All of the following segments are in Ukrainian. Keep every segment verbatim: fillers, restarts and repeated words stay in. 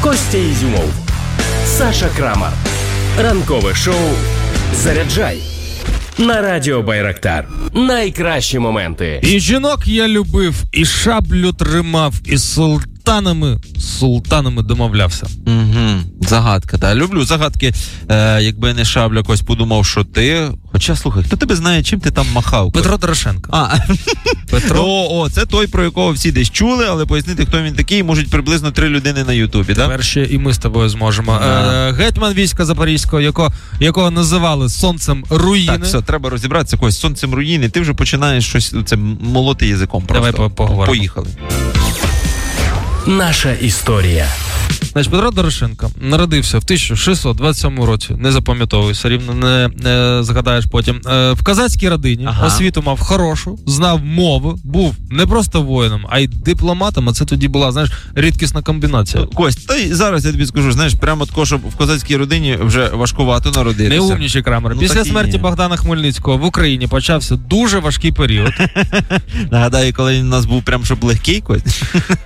Костя Ізюмов, Саша Крамар. Ранкове шоу «Заряджай» на Радіо Байрактар. Найкращі моменти. І жінок я любив, і шаблю тримав, і султанами, султанами домовлявся. Угу. Загадка, так. Люблю загадки. Е, якби не шабля, когось подумав, що ти... Хоча, слухай, хто тебе знає, чим ти там махав? Петро Дорошенко. А, Петро. О, о, це той, про якого всі десь чули, але пояснити, хто він такий, можуть приблизно три людини на Ютубі, так? Тепер ще і ми з тобою зможемо. Е, гетьман війська Запорізького, якого, якого називали сонцем руїни. Так, все, треба розібратися когось з сонцем руїни. Ти вже починаєш щось це молоти язиком. Давай просто. поговоримо. Поїхали. Наша історія. Значить, Петро Дорошенко народився в тисяча шістсот двадцять сьомому році, не запам'ятовуй, все рівно не, не згадаєш потім, е, в козацькій родині, ага. Освіту мав хорошу, знав мови, був не просто воїном, а й дипломатом, а це тоді була, знаєш, рідкісна комбінація. Кость, та й зараз я тобі скажу, знаєш, прямо тако, щоб в козацькій родині вже важкувато народитися. Не умнічий, Крамер. Ну, після смерті Богдана Хмельницького в Україні почався дуже важкий період. Нагадаю, коли він у нас був прям, щоб легкий, Кость?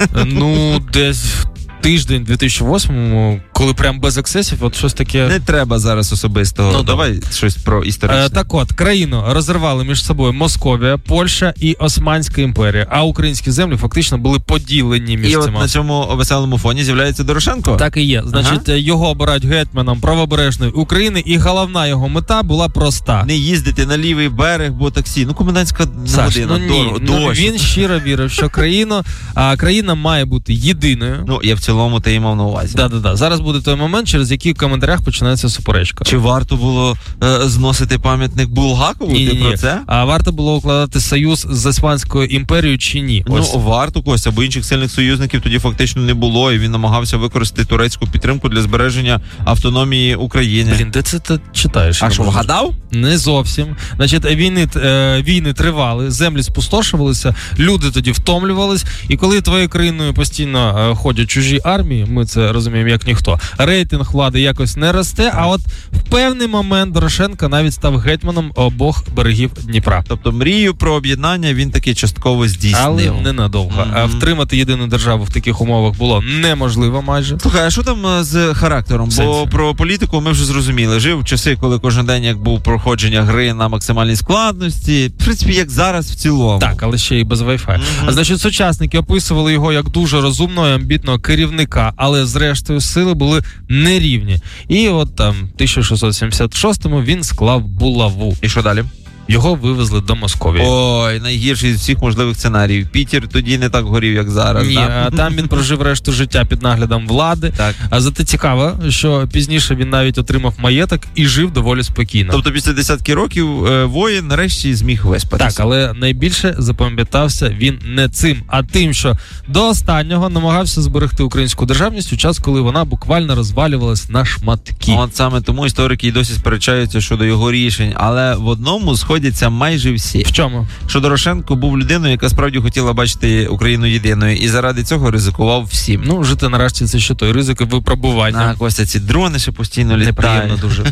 Ну, десь... тиждень дві тисячі восьмому, коли прям без ексцесів, от щось таке... Не треба зараз особистого. Ну, давай добре. Щось про історичне. Е, так от, країну розірвали між собою Московія, Польща і Османська імперія, а українські землі фактично були поділені між і цими. І от на цьому веселому фоні з'являється Дорошенко? Так і є. Значить, ага. Його обирають гетьманом правобережної України, і головна його мета була проста. Не їздити на лівий берег, бо таксі. Ну, комендантська Саш, година. Ну, ні. Ну, він щиро вірив, що країна, а, країна має бути єдиною. Ну, я в цілому ти мав на увазі. Да-да-да. Зараз буде той момент, через який в коментарях починається суперечка. Чи варто було е, зносити пам'ятник Булгакову? Ні, ти ні, про ні. це? А варто було укладати союз з Османською імперією чи ні? Ну, Ось. варто, Костя, бо інших сильних союзників тоді фактично не було, і він намагався використати турецьку підтримку для збереження автономії України. Блін, де це ти читаєш? А що, вгадав? Не зовсім. Значить, війни, е, війни тривали, землі спустошувалися, люди тоді втомлювались, і коли твоєю країною постійно е, ходять чужі армії, ми це розуміємо як ніхто, рейтинг влади якось не росте, а от в певний момент Дорошенко навіть став гетьманом обох берегів Дніпра. Тобто мрію про об'єднання він таки частково здійснив. Але ненадовго. Mm-hmm. А втримати єдину державу в таких умовах було неможливо майже. Слухай, а що там з характером? Сенсі. Бо про політику ми вже зрозуміли. Жив часи, коли кожен день як був проходження гри на максимальній складності. В принципі, як зараз в цілому. Так, але ще й без Wi-Fi. Mm-hmm. А значить, сучасники описували його як дуже розумного і амбітного керівника, але зрештою сили були нерівні. І от там в тисяча шістсот сімдесят шостому він склав булаву. І що далі? Його вивезли до Московії. Ой, найгірший з всіх можливих сценаріїв. Пітер тоді не так горів, як зараз. Ні, да? а там він прожив решту життя під наглядом влади. Так. А зате цікаво, що пізніше він навіть отримав маєток і жив доволі спокійно. Тобто після десятки років е, воїн нарешті зміг виспатися. Так, але найбільше запам'ятався він не цим, а тим, що до останнього намагався зберегти українську державність у час, коли вона буквально розвалювалась на шматки. От саме тому історики й досі сперечаються щодо його рішень, але в одному сходяться майже всі. В чому? Що Дорошенко був людиною, яка справді хотіла бачити Україну єдиною, і заради цього ризикував всім. Ну, жити нарешті це що той ризик і випробування. А, Костя, ці дрони ще постійно літають. Неприємно дуже.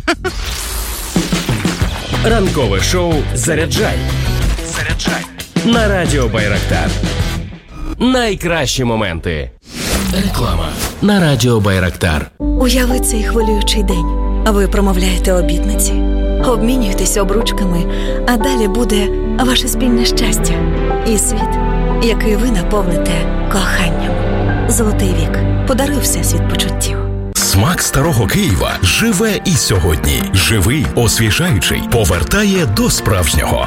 Ранкове шоу «Заряджай». Заряджай. На Радіо Байрактар. Найкращі моменти. Реклама на Радіо Байрактар. Уяви цей хвилюючий день. Ви промовляєте обітниці, обмінюєтеся обручками, а далі буде ваше спільне щастя і світ, який ви наповните коханням. Золотий вік подарує всесвіт почуттів. Смак старого Києва живе і сьогодні. Живий, освіжаючий, повертає до справжнього.